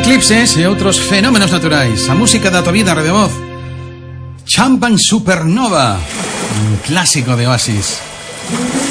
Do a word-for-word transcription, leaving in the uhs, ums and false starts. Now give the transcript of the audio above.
eclipses e outros fenómenos naturais. A música da tua vida, Radio Voz. Champagne Supernova, un clásico de Oasis.